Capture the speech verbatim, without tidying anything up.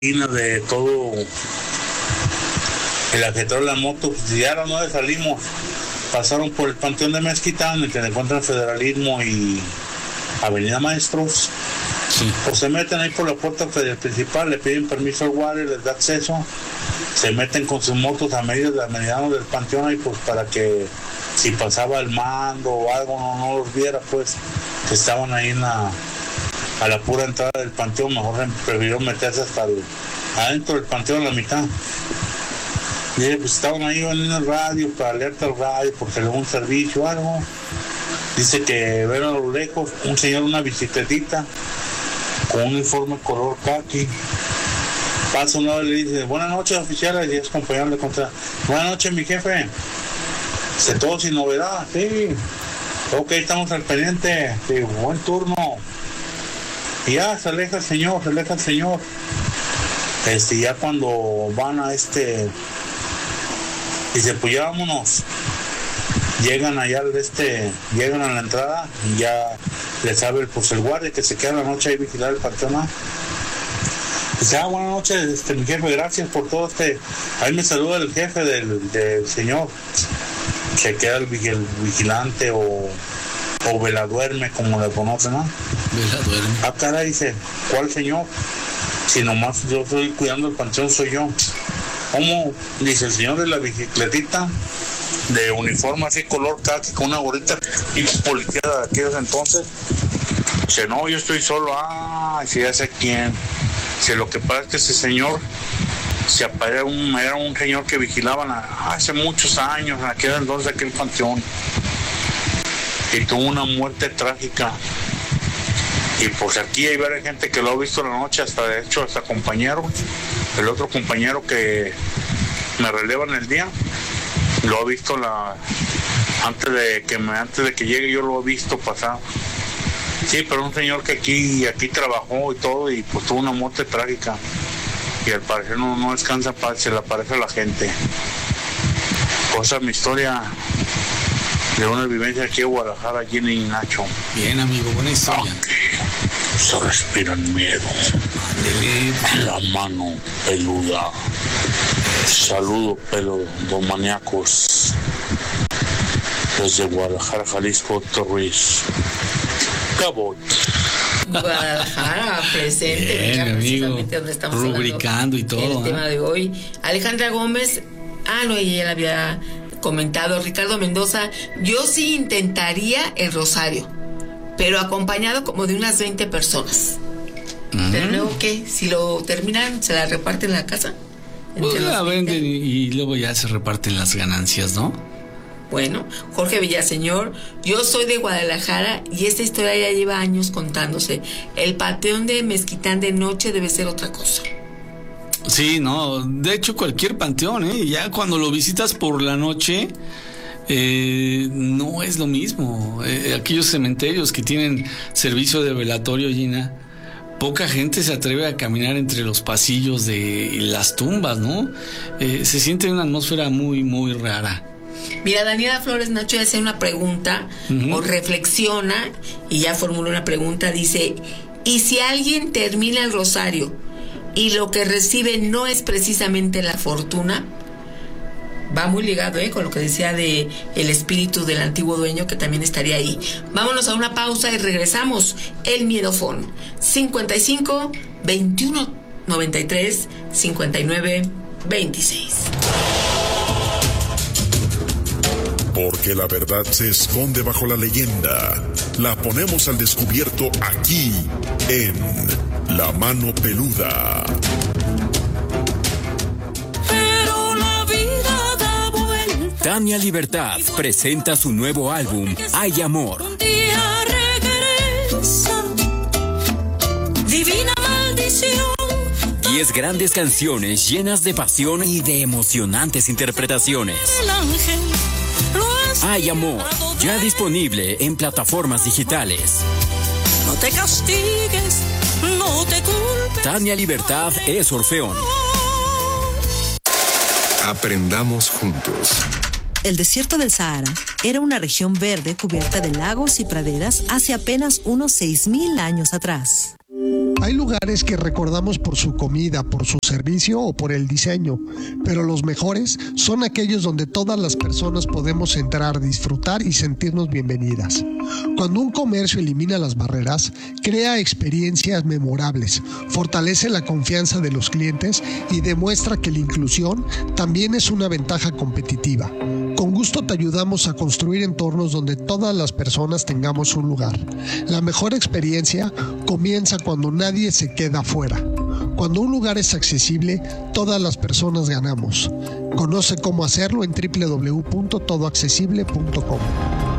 de todo el ajetreo de la moto. Pues ya a las nueve salimos, pasaron por el Panteón de Mezquitán, en el que se encuentran Federalismo y Avenida Maestros. Sí. Pues se meten ahí por la puerta principal, le piden permiso al guardia, les da acceso, se meten con sus motos a medio de la mediana del panteón ahí, pues para que si pasaba el mando o algo no, no los viera, pues que estaban ahí en la, a la pura entrada del panteón. Mejor prefirieron meterse hasta el, adentro del panteón a la mitad. Y pues estaban ahí en el radio, para alerta al radio, porque le un servicio o algo. Dice que ven a lo lejos un señor, una bicicletita con un uniforme color khaki. Pasa un lado y le dice: buenas noches, oficiales, y es compañero de contra. Buenas noches, mi jefe. Dice: todo sin novedad. Sí, ok, estamos al pendiente. Sí, buen turno. Y ya se aleja el señor, se aleja el señor. Este, ya cuando van a este, dice: pues ya vámonos. Llegan allá al este, llegan a la entrada y ya les abre pues el guardia que se queda la noche ahí vigilar el panteón. Dice: ah, buenas noches, este, mi jefe, gracias por todo este. Ahí me saluda el jefe del, del señor. Se queda el, el vigilante o, o veladuerme, como le conocen, ¿no? Veladuerme. Ah, cara, dice: ¿cuál señor? Si nomás yo estoy cuidando el panteón, soy yo. ¿Cómo? Dice: el señor de la bicicletita, de uniforme así color khaki, con una gorrita y policía de aquellos entonces. Dice: no, yo estoy solo. Ah, si ya sé quién. Dice: lo que pasa es que ese señor se aparece un, era un señor que vigilaban a, hace muchos años en aquel entonces aquel panteón, y tuvo una muerte trágica. Y pues aquí hay varias gente que lo ha visto en la noche, hasta de hecho hasta compañero, el otro compañero que me releva en el día, lo ha visto la antes de que me antes de que llegue, yo lo he visto pasar. Sí, pero un señor que aquí aquí trabajó y todo, y pues tuvo una muerte trágica, y al parecer no, no descansa paz, se le aparece a la gente. Cosa mi historia de una vivencia aquí en Guadalajara, Jenny y Nacho. Bien, amigo, buena historia. Aquí se respira el miedo. Ándele. La mano peluda. Saludo, pelo domaniacos. Desde Guadalajara, Jalisco, Héctor Ruiz. Cabot. Guadalajara, presente. Bien, mira, amigo, precisamente donde estamos rubricando y todo. El ¿eh? tema de hoy. Alejandra Gómez. Ah, no, ella había comentado. Ricardo Mendoza: yo sí intentaría el rosario, pero acompañado como de unas veinte personas. Mm. Pero luego, ¿qué? Si lo terminan, ¿se la reparten en la casa? Pues la venden y, y luego ya se reparten las ganancias, ¿no? Bueno, Jorge Villaseñor: yo soy de Guadalajara y esta historia ya lleva años contándose. El panteón de Mezquitán de noche debe ser otra cosa. Sí, no, de hecho cualquier panteón, ¿eh? Ya cuando lo visitas por la noche, eh, no es lo mismo. Eh, aquellos cementerios que tienen servicio de velatorio, Gina, poca gente se atreve a caminar entre los pasillos de las tumbas, ¿no? Eh, se siente una atmósfera muy, muy rara. Mira, Daniela Flores Nacho hace una pregunta, uh-huh. o reflexiona, y ya formula una pregunta, dice: ¿y si alguien termina el rosario y lo que recibe no es precisamente la fortuna? Va muy ligado, ¿eh? con lo que decía de el espíritu del antiguo dueño, que también estaría ahí. Vámonos a una pausa y regresamos. El Miedofón, cincuenta y cinco, veintiuno, noventa y tres, cincuenta y nueve, veintiséis. Porque la verdad se esconde bajo la leyenda. La ponemos al descubierto aquí, en La Mano Peluda. Pero la vida da vuelta. Tania Libertad presenta su nuevo álbum, Hay Amor. Un día regresa, divina maldición. Diez grandes canciones llenas de pasión y de emocionantes interpretaciones. El ángel. Hay Amor, ya disponible en plataformas digitales. No te castigues, no te culpes. Tania Libertad es Orfeón. Aprendamos juntos. El desierto del Sahara era una región verde cubierta de lagos y praderas hace apenas unos seis mil años atrás. Hay lugares que recordamos por su comida, por su servicio o por el diseño, pero los mejores son aquellos donde todas las personas podemos entrar, disfrutar y sentirnos bienvenidas. Cuando un comercio elimina las barreras, crea experiencias memorables, fortalece la confianza de los clientes y demuestra que la inclusión también es una ventaja competitiva. Con gusto te ayudamos a construir entornos donde todas las personas tengamos un lugar. La mejor experiencia comienza cuando nadie se queda fuera. Cuando un lugar es accesible, todas las personas ganamos. Conoce cómo hacerlo en doble u doble u doble u punto todo accesible punto com.